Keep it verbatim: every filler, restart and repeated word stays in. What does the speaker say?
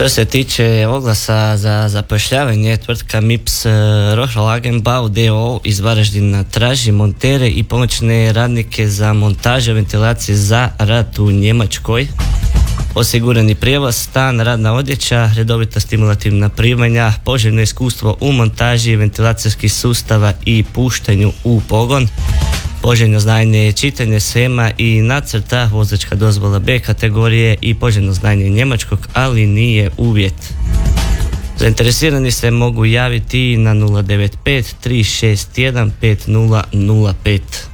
Što se tiče oglasa za zapošljavanje, tvrtka Mips Rohalagenbau d o o iz Varaždina traži montere i pomoćne radnike za montaže ventilacije za rad u Njemačkoj. Osigurani prijevoz, stan, radna odjeća, redovita stimulativna primanja, poželjno iskustvo u montaži ventilacijskih sustava i puštanju u pogon, poželjno znanje čitanje shema i nacrta, vozačka dozvola B kategorije i poželjno znanje njemačkog, ali nije uvjet. Zainteresirani se mogu javiti na nula devet pet tri šest jedan pet nula nula pet.